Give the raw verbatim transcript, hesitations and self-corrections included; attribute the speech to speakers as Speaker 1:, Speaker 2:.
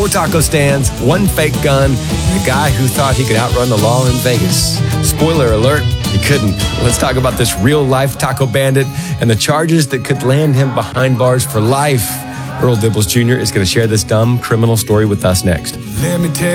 Speaker 1: four taco stands, one fake gun, and a guy who thought he could outrun the law in Vegas. Spoiler alert, he couldn't. Let's talk about this real-life taco bandit and the charges that could land him behind bars for life. Earl Dibbles Junior is going to share this dumb criminal story with us next.
Speaker 2: Let me tell